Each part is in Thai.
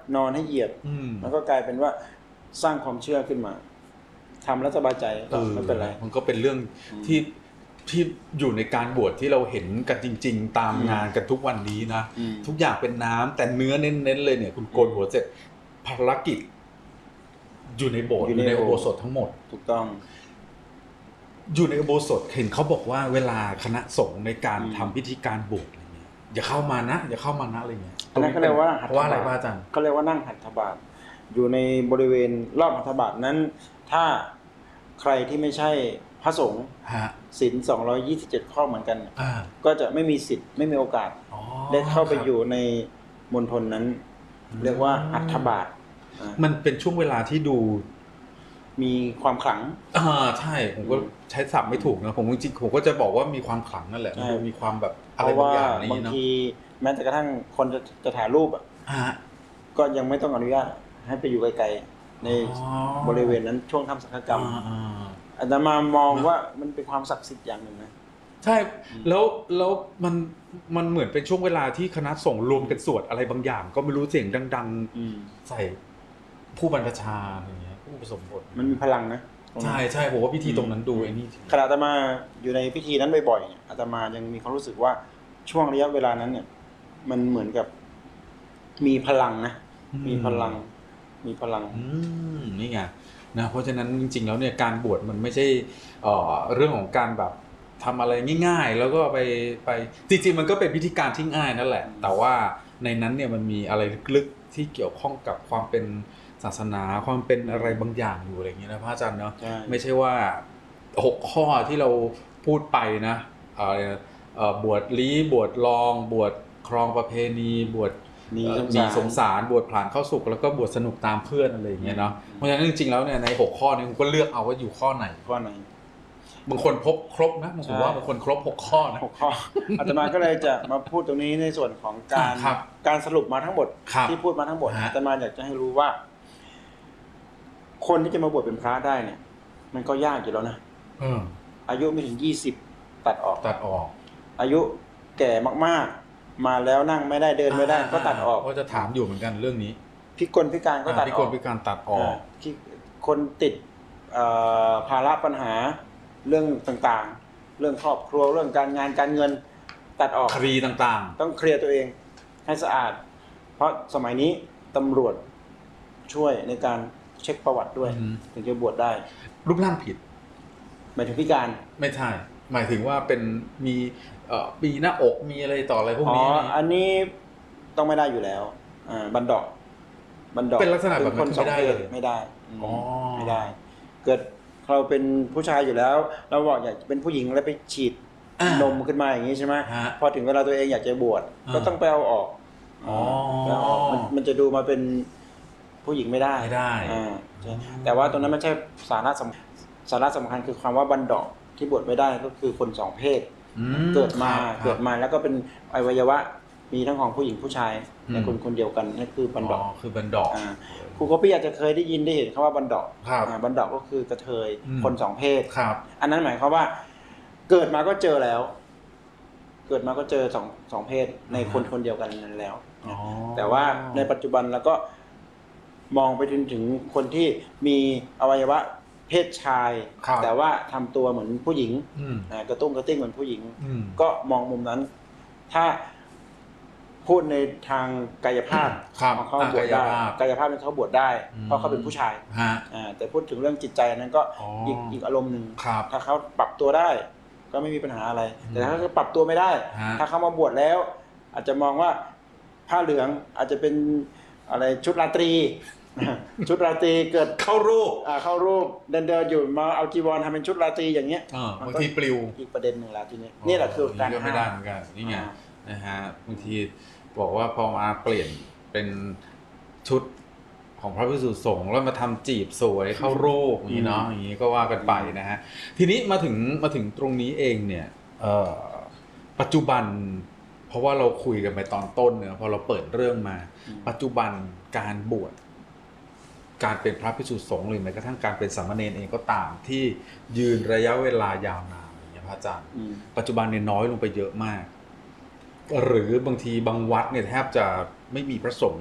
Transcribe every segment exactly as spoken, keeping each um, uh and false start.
นอนให้เหยียดมันก็กลายเป็นว่าสร้างความเชื่อขึ้นมาทำแล้วสบายใจก็ไม่เป็นไรมันก็เป็นเรื่องที่ที่อยู่ในการบวชที่เราเห็นกันจริงๆตามงานกันทุกวันนี้นะทุกอย่างเป็นน้ำแต่เนื้อเน้นๆเลยเนี่ยคุณโกนหัวเสร็จภารกิจอยู่ในโบสถ์อยู่ในอุโบสถทั้งหมดถูกต้องอยู่ในอุโบสถเห็นเขาบอกว่าเวลาคณะสงฆ์ในการทำพิธีการบวชอะไรเงี้ยอย่าเข้ามานะอย่าเข้ามานะอะไรเงี้ยอันนั้นก็เรียกว่าเพราะว่าอะไรพระอาจารย์ก็เรียกว่านั่งหัตถบาตอยู่ในบริเวณรอบหัตถบาตนั้นถ้าใครที่ไม่ใช่พระสงฆ์ศีลสองร้อยยี่สิบเจ็ดข้อเหมือนกันก็จะไม่มีสิทธิ์ไม่มีโอกาสได้เข้าไปอยู่ในมณฑลนั้นเรียกว่าหัตถบาตมันเป็นช่วงเวลาที่ดูมีความขลังอ่าใช่ผมก็ใช้ศัพท์ไม่ถูกนะผมจริงๆผมก็จะบอกว่ามีความขลังนั่นแหละมันมีความแบบอะไรบางอย่างนี้เนาะบางทีแม้แต่กระทั่งคนจะจะถ่ายรูปอ่ะก็ยังไม่ต้องอนุญาตให้ไปอยู่ไกลๆในบริเวณนั้นช่วงทำสังฆกรรมอาตมามองว่ามันเป็นความศักดิ์สิทธิ์อย่างหนึ่งนะใช่แล้วแล้วมันมันเหมือนเป็นช่วงเวลาที่คณะสงฆ์รวมกันสวดอะไรบางอย่างก็ไม่รู้เสียงดังๆใส่ผู้บรรพชาอะไรเงี้ยผู้ผสมบทมันมีพลังนะใช่ใช่ผมว่าพิธีตรงนั้นดูไอ้นี่ขณะอาตมาอยู่ในพิธีนั้นบ่อยๆเนี่ยอาตมายังมีความรู้สึกว่าช่วงระยะเวลานั้นเนี่ยมันเหมือนกับมีพลังนะมีพลังมีพลังอืมนี่ไงนะเพราะฉะนั้นจริงๆแล้วเนี่ยการบวชมันไม่ใช่เอ่อเรื่องของการแบบทำอะไรง่ายๆแล้วก็ไปไปจริงๆมันก็เป็นพิธีการที่ง่ายนั่นแหละแต่ว่าในนั้นเนี่ยมันมีอะไรลึกๆที่เกี่ยวข้องกับความเป็นศาสนาความเป็นอะไรบางอย่างอยู่อะไรอย่างเงี้ยนะพระอาจารย์เนาะไม่ใช่ว่าหกข้อที่เราพูดไปนะเอ่อบวชลี้บวชรองบวชครองประเพณีบวชมีสงสารบวชผ่านเข้าสุขแล้วก็บวชสนุกตามเพื่อนอะไรอย่างเงี้ยเนาะเพราะฉะนั้นจริงๆแล้วเนี่ยในหกข้อนี้ผมก็เลือกเอาว่าอยู่ข้อไหนข้อไหนบางคนพบครบนะบางคนว่าบางคนครบหกข้อนะหกข้ออาตมาก็เลยจะมาพูดตรงนี้ในส่วนของการการสรุปมาทั้งหมดที่พูดมาทั้งหมดอาตมาอยากจะให้รู้ว่าคนที่จะมาบวชเป็นพระได้เนี่ยมันก็ยากอยู่แล้วนะอายุไม่ถึงยี่สิบตัดออกตัดออกอายุแก่มากๆมาแล้วนั่งไม่ได้เดินไม่ได้ก็ตัดออกก็จะถามอยู่เหมือนกันเรื่องนี้พิกลพิการก็ตัดออกพิกลพิการตัดออกคนติดภาระปัญหาเรื่องต่างๆเรื่องครอบครัวเรื่องการงานการเงินตัดออกคดีต่างๆต้องเคลียร์ตัวเองให้สะอาดเพราะสมัยนี้ตำรวจช่วยในการเช็คประวัติด้วยถึงจะบวชได้รูปร่างผิดหมายถึงพิการไม่ใช่หมายถึงว่าเป็นมีเอ่อมีหน้าอกมีอะไรต่ออะไรพวกนี้อ๋ออันนี้ต้องไม่ได้อยู่แล้วอ่าบันดอกบันดอกเป็นลักษณะแบบนั้นไม่ได้เลยไม่ได้อ๋อไม่ได้เกิดเราเป็นผู้ชายอยู่แล้วเราบอกอยากเป็นผู้หญิงแล้วไปฉีดนมขึ้นมาอย่างนี้ใช่ไหมพอถึงเวลาตัวเองอยากจะบวชก็ต้องไปเอาออกอ๋อมันจะดูมาเป็นผู้หญิงไม่ได้ไม่ได้แต่ว่าตรงนั้นไม่ใช่สาระสำสาระสำคัญคือความว่าบันดอกที่บวชไม่ได้ก็คือคนสองเพศเกิดมาเกิดมาแล้วก็เป็นอวัยวะมีทั้งของผู้หญิงผู้ชายในคนคนเดียวกันนั่นคือบันดอกคือบันดอกครูก็พี่อาจจะเคยได้ยินได้เห็นคำว่าบันดอกบันดอกก็คือกระเทยคนสองเพศอันนั้นหมายความว่าเกิดมาก็เจอแล้วเกิดมาก็เจอสองสองเพศในคนคนเดียวกันนั้นแล้วแต่ว่าในปัจจุบันแล้วก็มองไปถึงถึงคนที่มีอวัยวะเพศชายแต่ว่าทำตัวเหมือนผู้หญิงกระตุ้งกระติ้งเหมือนผู้หญิงก็มองมุมนั้นถ้าพูดในทางกายภาพของเขาบวชได้กายภาพเขาบวชได้เพราะเขาเป็นผู้ชายแต่พูดถึงเรื่องจิตใจนั้นก็อีกอีกอารมณ์หนึ่งถ้าเขาปรับตัวได้ก็ไม่มีปัญหาอะไรแต่ถ้าเขาปรับตัวไม่ได้ถ้าเขามาบวชแล้วอาจจะมองว่าผ้าเหลืองอาจจะเป็นอะไรชุดราตรีชุดราตรีเกิดเข้ารูปอ่าเข้ารูปเดินเดินอยู่มาเอาจีวรทำเป็นชุดราตรีอย่างเงี้ยบางทีปลิวอีกประเด็นหนึ่งแล้วทีนี้นี่แหละคือการไม่ได้เหมือนกันนี่ไงนะฮะบางทีบอกว่าพอมาเปลี่ยนเป็นชุดของพระภิกษุสงฆ์แล้วมาทำจีบสวยเข้ารูปอย่างนี้เนาะอย่างนี้ก็ว่ากันไปนะฮะทีนี้มาถึงมาถึงตรงนี้เองเนี่ยปัจจุบันเพราะว่าเราคุยกันไปตอนต้นเนี่ยพอเราเปิดเรื่องมาปัจจุบันการบวชการเป็นพระภิกษุสงฆ์หรือแม้กระทั่งการเป็นสามเณรเองก็ตามที่ยืนระยะเวลายาวนานอย่างพระอาจารย์ปัจจุบันเนี่ยน้อยลงไปเยอะมากหรือบางทีบางวัดเนี่ยแทบจะไม่มีพระสงฆ์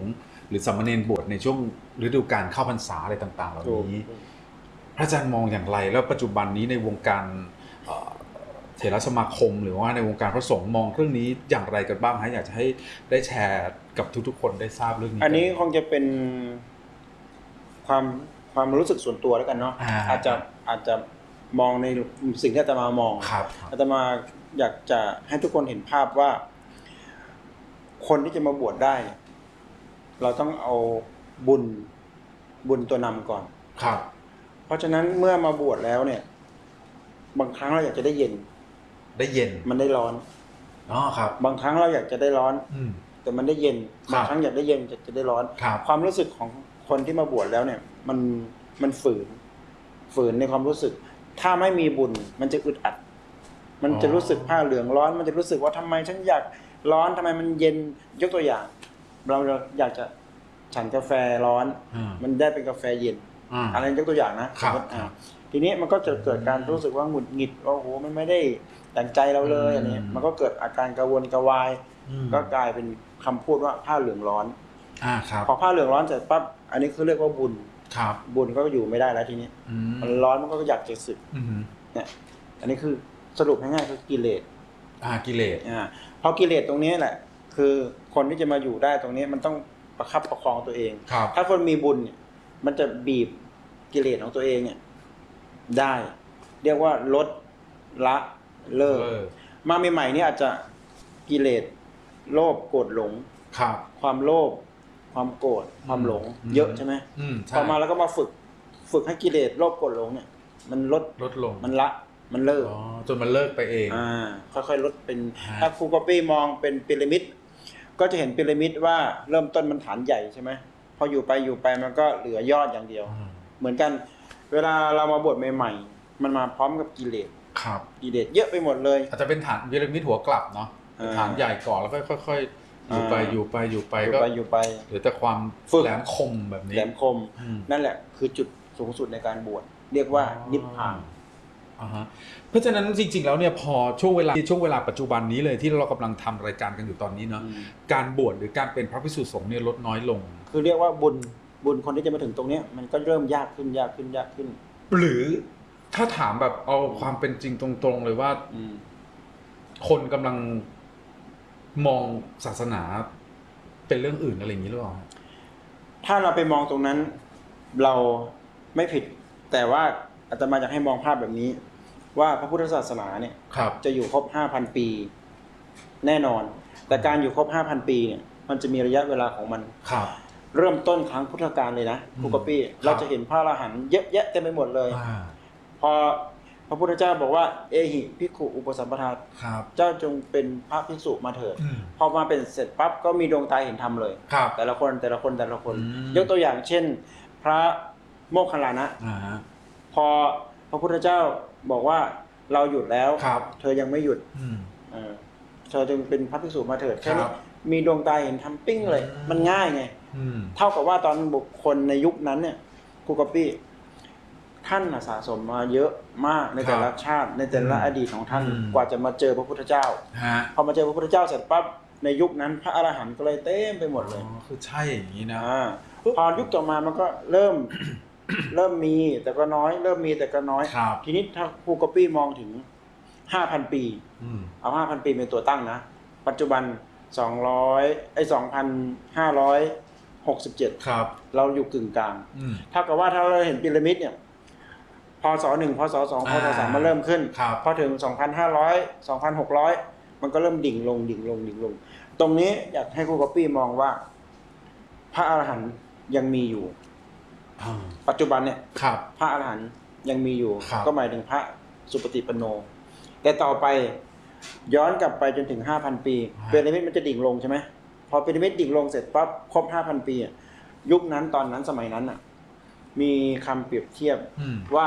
หรือสามเณรบวชในช่วงฤดูกาลเข้าพรรษาอะไรต่างๆเหล่านี้พระอาจารย์มองอย่างไรแล้วปัจจุบันนี้ในวงการเถรสมาคมหรือว่าในวงการพระสงฆ์มองเรื่องนี้อย่างไรกันบ้างฮะอยากจะให้ได้แชร์กับทุกๆคนได้ทราบเรื่องนี้อันนี้คงจะเป็นความความรู้สึกส่วนตัวแล้วกันเนาะอาจจะอาจจะมองในสิ่งที่อาตมามองอาตมาอยากจะให้ทุกคนเห็นภาพว่าคนที่จะมาบวชได้เราต้องเอาบุญบุญตัวนำก่อนครับเพราะฉะนั้นเมื่อมาบวชแล้วเนี่ยบางครั้งเราอยากจะได้เย็นได้เย็นมันได้ร้อนอ๋อครับบางครั้งเราอยากจะได้ร้อนแต่มันได้เย็นบางครั้งอยากได้เย็นจะจะได้ร้อนความรู้สึกของคนที่มาบวชแล้วเนี่ยมันมันฝืนฝืนในความรู้สึกถ้าไม่มีบุญมันจะอึดอัดมันจะรู้สึกผ้าเหลืองร้อนมันจะรู้สึกว่าทำไมฉันอยากร้อนทำไมมันเย็นยกตัวอย่างเราอยากจะฉันกาแฟร้อนมันได้เป็นกาแฟเย็นอะไรยกตัวอย่างนะทีนี้มันก็จะเกิดการรู้สึกว่าหงุดหงิดว่าโอ้โหมันไม่ได้ดั่งใจเราเลยอันนี้มันก็เกิดอาการกระวนกระวายก็กลายเป็นคำพูดว่าผ้าเหลืองร้อนพอผ้าเหลืองร้อนเสร็จปั๊บอันนี้คือเรียกว่าบุญบุญก็อยู่ไม่ได้แล้วทีนี้มันร้อนมันก็อยากจะสึกเนี่ยอันนี้คือสรุปง่ายๆคือกิเลสอ่ากิเลสอ่าเพราะกิเลสตรงนี้แหละคือคนที่จะมาอยู่ได้ตรงนี้มันต้องประคับประคองตัวเองถ้าคนมีบุญเนี่ยมันจะบีบกิเลสของตัวเองเนี่ยได้เรียกว่าลดละเลิกมาใหม่ๆนี่อาจจะกิเลสโลภโกรธหลงความโลภความโกรธความหลงเยอะใช่ไหมพอมาแล้วก็มาฝึกฝึกให้กิเลสโลภโกรธหลงเนี่ยมันลดลดลงมันละมันเลิกจนมันเลิกไปเองอ่าค่อยๆลดเป็นถ้าครูก๊อปปี้มองเป็นพีระมิดก็จะเห็นพีระมิดว่าเริ่มต้นมันฐานใหญ่ใช่ไหมพออยู่ไปอยู่ไปมันก็เหลือยอดอย่างเดียวเหมือนกันเวลาเรามาบวชใหม่ๆมันมาพร้อมกับกิเลสครับกิเลสเยอะไปหมดเลยอาจจะเป็นฐานพีระมิดหัวกลับเนาะฐานใหญ่ก่อนแล้วค่อยๆอยู่ไปอยู่ไปอยู่ไปก็อยู่ไปเหลือแต่ความแหลมคมแบบนี้แหลมคมนั่นแหละคือจุดสูงสุดในการบวชเรียกว่านิพพานอ่าฮะเพราะฉะนั้นจริงๆแล้วเนี่ยพอช่วงเวลาช่วงเวลาปัจจุบันนี้เลยที่เรากำลังทำรายการกันอยู่ตอนนี้เนาะการบวชหรือการเป็นพระภิกษุสงฆ์เนี่ยลดน้อยลงคือเรียกว่าบุญบุญคนที่จะมาถึงตรงนี้มันก็เริ่มยากขึ้นยากขึ้นยากขึ้นหรือถ้าถามแบบเอาความเป็นจริงตรงๆเลยว่าคนกำลังมองศาสนาเป็นเรื่องอื่นอะไรอย่างนี้หรือเปล่าถ้าเราไปมองตรงนั้นเราไม่ผิดแต่ว่าอาตมาอยากให้มองภาพแบบนี้ว่าพระพุทธศาสนาเนี่ยจะอยู่ครบ ห้าพัน ปีแน่นอนแต่การอยู่ครบ ห้าพัน ปีเนี่ยมันจะมีระยะเวลาของมันเริ่มต้นครั้งพุทธกาลเลยนะครูก๊อปปี้เราจะเห็นพระอรหันต์เยอะแยะเต็มไปหมดเลยพอพระพุทธเจ้าบอกว่าเอหิภิกขุอุปสัมปทาเจ้าจงเป็นพระภิกษุมาเถิดพอมาเป็นเสร็จปั๊บก็มีดวงตาเห็นธรรมเลยแต่ละคนแต่ละคนแต่ละคนยกตัวอย่างเช่นพระโมคคัลลานะพอพระพุทธเจ้าบอกว่าเราหยุดแล้วเธอยังไม่หยุดเธอจึงเป็นพระภิกษุมาเถิดแค่นี้มีดวงตาเห็นธรรมปิ้งเลยมันง่ายไงเท่ากับว่าตอนบุคคลในยุคนั้นเนี่ยครูก๊อปปี้ท่านสะสมมาเยอะมากในแต่ละชาติในแต่ละอดีตของท่านกว่าจะมาเจอพระพุทธเจ้าพอมาเจอพระพุทธเจ้าเสร็จปั๊บในยุคนั้นพระอรหันต์ก็เลยเต็มไปหมดเลยคือใช่อย่างนี้นะพอยุคต่อมามันก็เริ่มเริ่มมีแต่ก็น้อยเริ่มมีแต่ก็น้อยทีนี้ถ้าครูก๊อปปี้มองถึง ห้าพัน ปีเอา ห้าพัน ปีเป็นตัวตั้งนะปัจจุบันสองร้อยไอ้ สองพันห้าร้อยหกสิบเจ็ดครับเราอยู่กึ่งกลางเท่ากับว่าถ้าเราเห็นพีระมิดเนี่ยพศหนึ่งพศสองพศสามมาเริ่มขึ้นพอถึงสองพันห้าร้อย สองพันหกร้อยมันก็เริ่มดิ่งลงดิ่งลงดิ่งลงตรงนี้อยากให้ครูก๊อปปี้มองว่าพระอรหันต์ยังมีอยู่ปัจจุบันเนี่ยพระอรหันต์ยังมีอยู่ก็หมายถึงพระสุปฏิปันโนแต่ต่อไปย้อนกลับไปจนถึง ห้าพัน ปีพีระมิดมันจะดิ่งลงใช่ไหมพอพีระมิดดิ่งลงเสร็จปั๊บครบ ห้าพัน ปียุคนั้นตอนนั้นสมัยนั้นน่ะมีคำเปรียบเทียบว่า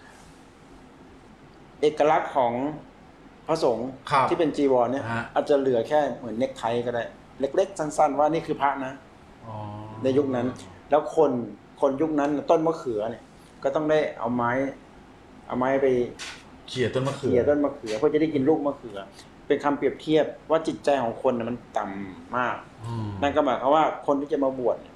เอกลักษณ์ของพระสงฆ์ที่เป็นจีวรเนี่ยอาจจะเหลือแค่เหมือนเน็กไทก็ได้เล็กๆสั้นๆว่านี่คือพระนะในยุคนั้นแล้วคนคนยุคนั้นต้นมะเขือเนี่ยก็ต้องได้เอาไม้เอาไม้ไปเขี่ยต้นมะเขือเขี่ยต้นมะเขือเพื่อจะได้กินลูกมะเขือเป็นคำเปรียบเทียบว่าจิตใจของคนมันต่ำมากนั่นก็หมายความว่าคนที่จะมาบวช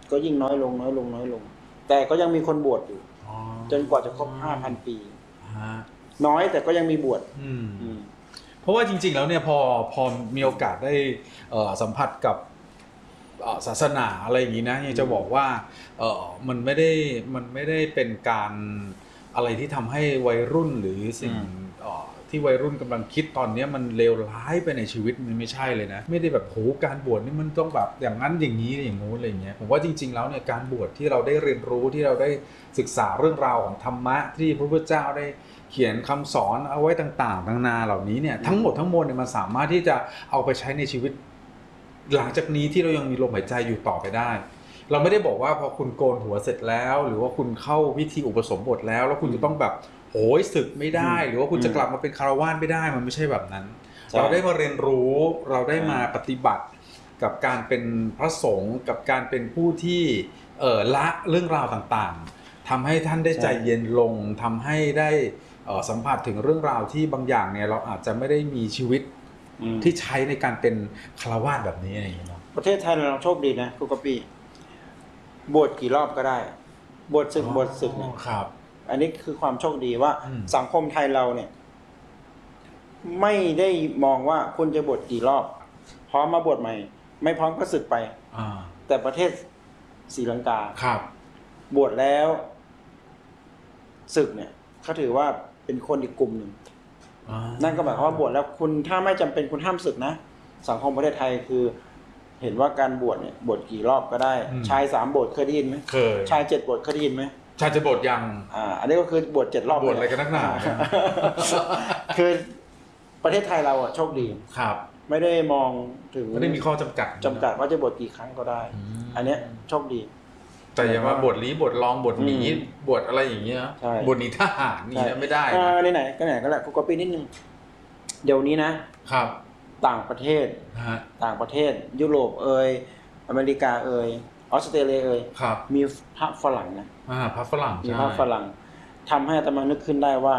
ก็ยิ่งน้อยลงน้อยลงน้อยลงแต่ก็ยังมีคนบวชอยู่จนกว่าจะครบ ห้าพัน ปีน้อยแต่ก็ยังมีบวชเพราะว่าจริงๆแล้วเนี่ยพอพอมีโอกาสได้สัมผัสกับศาสนาอะไรอย่างนี้นะยังจะบอกว่าเออมันไม่ได้มันไม่ได้เป็นการอะไรที่ทำให้วัยรุ่นหรือสิ่งที่วัยรุ่นกำลังคิดตอนนี้มันเลวร้ายไปในชีวิตมันไม่ใช่เลยนะไม่ได้แบบโหการบวชนี่มันต้องแบบอย่างนั้นอย่างนี้อย่างงู้นอะไรอย่างเงี้ยผมว่าจริงๆแล้วเนี่ยการบวชที่เราได้เรียนรู้ที่เราได้ศึกษาเรื่องราวของธรรมะที่พระพุทธเจ้าได้เขียนคำสอนเอาไว้ต่างๆนานาเหล่านี้เนี่ยทั้งหมดทั้งมวลเนี่ยมันสามารถที่จะเอาไปใช้ในชีวิตหลังจากนี้ที่เรายังมีลมหายใจอยู่ต่อไปได้เราไม่ได้บอกว่าพอคุณโกนหัวเสร็จแล้วหรือว่าคุณเข้าพิธีอุปสมบทแล้วแล้วคุณจะต้องแบบโหยศึกไม่ได้หรือว่าคุณจะกลับมาเป็นคารวาสไม่ได้มันไม่ใช่แบบนั้นเราได้มาเรียนรู้เราได้มาปฏิบัติกับการเป็นพระสงฆ์กับการเป็นผู้ที่เอ่อละเรื่องราวต่างๆทำให้ท่านได้ใจเย็นลงทำให้ได้สัมผัสถึงเรื่องราวที่บางอย่างเนี่ยเราอาจจะไม่ได้มีชีวิตที่ใช้ในการเป็นคารวาสแบบนี้อะไรอย่างเงี้ยประเทศไทยเราโชคดีนะครูกะปิบวชกี่รอบก็ได้บวชศึกบวชศึกเนี่ยอันนี้คือความโชคดีว่าสังคมไทยเราเนี่ยไม่ได้มองว่าคุณจะบวชกี่รอบพร้อมมาบวชใหม่ไม่พร้อมก็ศึกไปแต่ประเทศศรีลังกาบวชแล้วศึกเนี่ยเขาถือว่าเป็นคนอีกกลุ่มหนึ่งนั่นก็หมายความว่าบวชแล้วคุณถ้าไม่จำเป็นคุณห้ามศึกนะสังคมประเทศไทยคือเห็นว่าการบวชเนี่ยบวชกี่รอบก็ได้ชายสามบวชเคยได้ยินไหมเคยชายเจ็ดบวชเคยได้ยินไหมชายเจ็ดบวชยังอ่าอันนี้ก็คือบวชเจ็ดรอบบวชอะไรกันนักหนาคือประเทศไทยเราอ่ะโชคดีครับไม่ได้มองถึงไม่ได้มีข้อจำกัดจำกัดว่าจะบวชกี่ครั้งก็ได้อันเนี้ยโชคดีแต่อย่ามาบวชลี้บวชรองบวชหนีบวชอะไรอย่างเงี้ยบวชหนีทหารนี่ไม่ได้นะไหนไหนก็ไหนก็แหละกูก็ปีนิดนึงเดี๋ยวนี้นะครับต่างประเทศต่างประเทศยุโรปเอยอเมริกาเอยออสเตรเลียเอยมีพระฝรั่งนะพระฝรั่งมีพระฝรั่งทำให้อาตมานึกขึ้นได้ว่า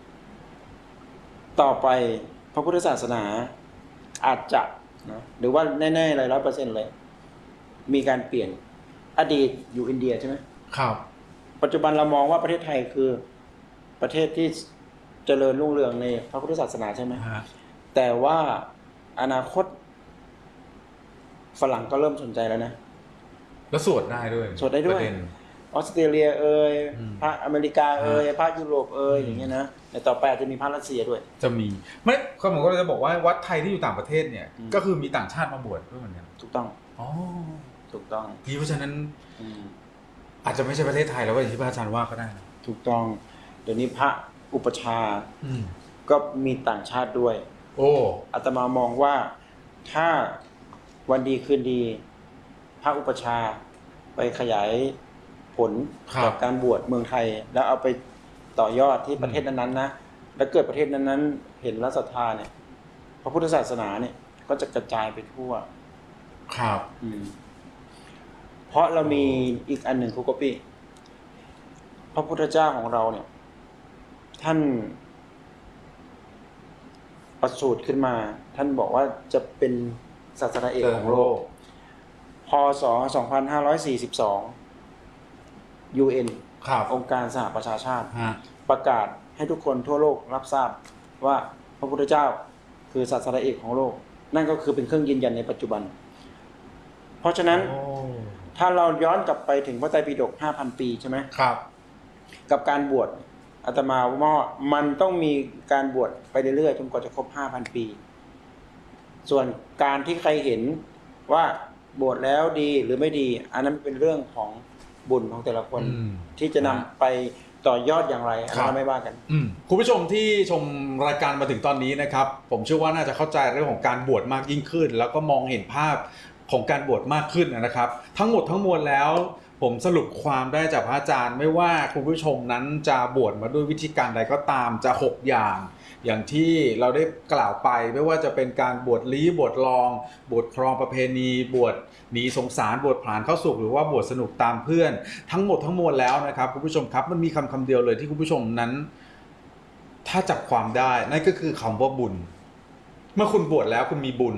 ต่อไปพระพุทธศาสนาอาจจะนะหรือว่าแน่ๆเลยร้อยเปอร์เซ็นต์เลยมีการเปลี่ยนอดีตอยู่อินเดียใช่ไหมครับปัจจุบันเรามองว่าประเทศไทยคือประเทศที่เจริญรุ่งเรืองในพระพุทธศาสนาใช่ไหมแต่ว่าอนาคตฝรั่งก็เริ่มสนใจแล้วนะแล้วสวดได้ด้วยสวดได้ด้วยออสเตรเลียเอ่ยพระอเมริกาเอ่ยพระยุโรปเอ่ยอย่างเงี้ยนะในต่อไปอาจจะมีพระรัสเซียด้วยจะมีไม่ข้อมูลก็จะบอกว่าวัดไทยที่อยู่ต่างประเทศเนี่ยก็คือมีต่างชาติมาบวชด้วยเหมือนกันถูกต้องอ๋อถูกต้องนี่เพราะฉะนั้นอาจจะไม่ใช่ประเทศไทยแล้วก็อย่างที่พระอาจารย์ว่าก็ได้นะถูกต้องเดี๋ยวนี้พระอุปชาก็มีต่างชาติด้วยโอ้อาตมามองว่าถ้าวันดีคืนดีพระอุปชาไปขยายผลจากการบวชเมืองไทยแล้วเอาไปต่อยอดที่ประเทศนั้นๆนะแล้วเกิดประเทศนั้นๆเห็นรัศรัทธาเนี่ยพระพุทธศาสนาเนี่ยก็จะกระจายไปทั่วครับอืมเพราะเรามีอีกอันหนึ่งครูกปี้พระพุทธเจ้าของเราเนี่ยท่านประสูติขึ้นมาท่านบอกว่าจะเป็นศาสนาเอกของโลกพ.ศ. สองพันห้าร้อยสี่สิบสอง ยู เอ็น องค์การสหประชาชาติประกาศให้ทุกคนทั่วโลกรับทราบว่าพระพุทธเจ้าคือศาสนาเอกของโลกนั่นก็คือเป็นเครื่องยืนยันในปัจจุบันเพราะฉะนั้นถ้าเราย้อนกลับไปถึงพระไตรปิฎก ห้าพัน ปีใช่ไหมครับกับการบวชอาตมาว่ามันต้องมีการบวชไปเรื่อยๆจนกว่าจะครบ ห้าพัน ปีส่วนการที่ใครเห็นว่าบวชแล้วดีหรือไม่ดีอันนั้นเป็นเรื่องของบุญของแต่ละคนที่จะนำไปต่อยอดอย่างไรอันนั้นไม่ว่ากันคุณผู้ชมที่ชมรายการมาถึงตอนนี้นะครับผมเชื่อว่าน่าจะเข้าใจเรื่องของการบวชมากยิ่งขึ้นแล้วก็มองเห็นภาพของการบวชมากขึ้นนะครับทั้งหมดทั้งมวลแล้วผมสรุปความได้จากพระอาจารย์ไม่ว่าคุณผู้ชมนั้นจะบวชมาด้วยวิธีการใดก็ตามจะหกอย่างอย่างที่เราได้กล่าวไปไม่ว่าจะเป็นการบวชลี้บวชรองบวชครองประเพณีบวชหนีสงสารบวชผลาญเข้าสุขหรือว่าบวชสนุกตามเพื่อนทั้งหมดทั้งมวลแล้วนะครับคุณผู้ชมครับมันมีคำคำเดียวเลยที่คุณผู้ชมนั้นถ้าจับความได้นั่นก็คือคำว่าบุญเมื่อคุณบวชแล้วคุณมีบุญ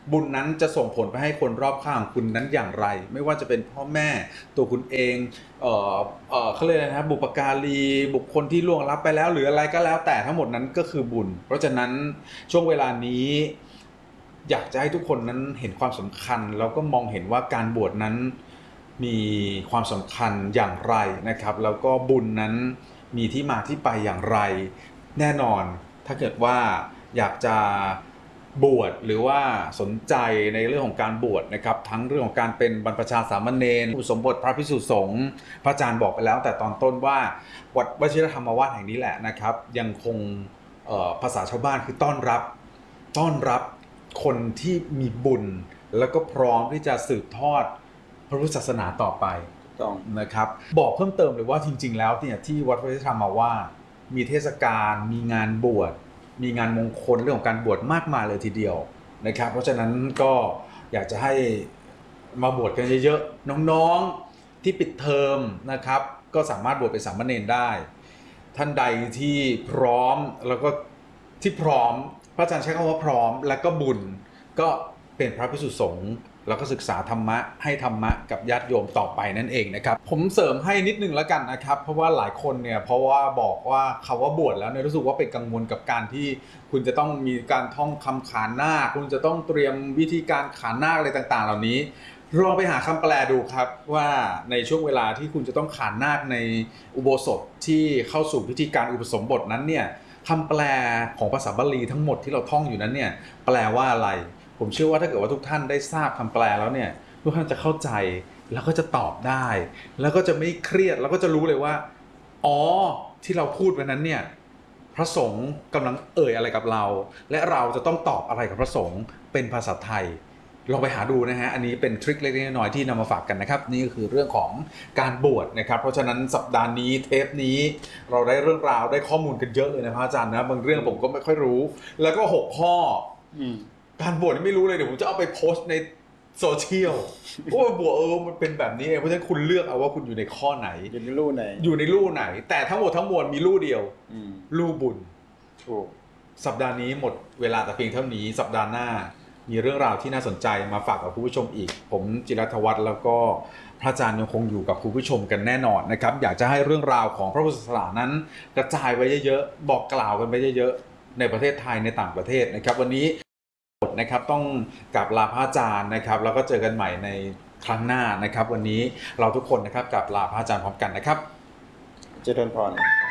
บุญนั้นจะส่งผลไปให้คนรอบข้างคุณนั้นอย่างไรไม่ว่าจะเป็นพ่อแม่ตัวคุณเองเอ่อเอ่อเขาเรียกอะไรนะครับบุปการีบุคคลที่ล่วงลับไปแล้วหรืออะไรก็แล้วแต่ทั้งหมดนั้นก็คือบุญเพราะฉะนั้นช่วงเวลานี้อยากจะให้ทุกคนนั้นเห็นความสำคัญแล้วก็มองเห็นว่าการบวชนั้นมีความสำคัญอย่างไรนะครับแล้วก็บุญนั้นมีที่มาที่ไปอย่างไรแน่นอนถ้าเกิดว่าอยากจะบวชหรือว่าสนใจในเรื่องของการบวชนะครับทั้งเรื่องของการเป็นบรรพชาสามเณรอุปสมบทพระภิกษุสงฆ์พระอาจารย์บอกไปแล้วแต่ตอนต้นว่าวัดวชิรธรรมวาสแห่งนี้แหละนะครับยังคงภาษาชาวบ้านคือต้อนรับต้อนรับคนที่มีบุญแล้วก็พร้อมที่จะสืบทอดพระพุทธศาสนาต่อไปนะครับบอกเพิ่มเติมเลยว่าจริงๆแล้วเนี่ยที่วัดวชิรธรรมวาสมีเทศกาลมีงานบวชมีงานมงคลเรื่องของการบวชมากมายเลยทีเดียวนะครับเพราะฉะนั้นก็อยากจะให้มาบวชกันเยอะๆน้องๆที่ปิดเทอมนะครับก็สามารถบวชเป็นสามเณรได้ท่านใดที่พร้อมแล้วก็ที่พร้อมพระอาจารย์ใช้คำว่าพร้อมและก็บุญก็เป็นพระภิกษุสงฆ์แล้วก็ศึกษาธรรมะให้ธรรมะกับญาติโยมต่อไปนั่นเองนะครับผมเสริมให้นิดนึงแล้วกันนะครับเพราะว่าหลายคนเนี่ยเพราะว่าบอกว่าคำว่าบวชแล้วเนี่ยรู้สึกว่าเป็นกังวลกับการที่คุณจะต้องมีการท่องคำขานนาคคุณจะต้องเตรียมวิธีการขานนาคอะไรต่างๆเหล่านี้ลองไปหาคำแปลดูครับว่าในช่วงเวลาที่คุณจะต้องขานนาคในอุโบสถที่เข้าสู่พิธีการอุปสมบทนั้นเนี่ยคำแปลของภาษาบาลีทั้งหมดที่เราท่องอยู่นั้นเนี่ยแปลว่าอะไรผมเชื่อว่าถ้าเกิดว่าทุกท่านได้ทราบคำแปลแล้วเนี่ยทุกท่านจะเข้าใจแล้วก็จะตอบได้แล้วก็จะไม่เครียดแล้วก็จะรู้เลยว่าอ๋อที่เราพูดวันนั้นเนี่ยพระสงฆ์กำลังเอ่ยอะไรกับเราและเราจะต้องตอบอะไรกับพระสงฆ์เป็นภาษาไทยลองไปหาดูนะฮะอันนี้เป็นทริคเล็กๆน้อยๆที่นำมาฝากกันนะครับนี่ก็คือเรื่องของการบวชนะครับเพราะฉะนั้นสัปดาห์นี้เทปนี้เราได้เรื่องราวได้ข้อมูลกันเยอะเลยนะพระอาจารย์นะบางเรื่องผมก็ไม่ค่อยรู้แล้วก็หกข้อการบวชไม่รู้เลยเดี๋ยวผมจะเอาไปโพสต์ในโซเชียลว่าบวชเออมันเป็นแบบนี้เพราะฉะนั้นคุณเลือกเอาว่าคุณอยู่ในข้อไหนอยู่ในลู่ไหนอยู่ในลู่ไหนแต่ทั้งหมดทั้งมวลมีลู่เดียวลู่บุญถูกสัปดาห์นี้หมดเวลาแต่เพียงเท่านี้สัปดาห์หน้ามีเรื่องราวที่น่าสนใจมาฝากกับคุณผู้ชมอีกผมจิรัตวัฒน์แล้วก็พระอาจารย์ยังคงอยู่กับคุณผู้ชมกันแน่นอนนะครับอยากจะให้เรื่องราวของพระพุทธศาสนานั้นกระจายไว้เยอะๆบอกกล่าวกันไปเยอะๆในประเทศไทยในต่างประเทศนะครับวันนี้นะครับต้องกราบลาพระอาจารย์นะครับแล้วก็เจอกันใหม่ในครั้งหน้านะครับวันนี้เราทุกคนนะครับกราบลาพระอาจารย์พร้อมกันนะครับเจริญพร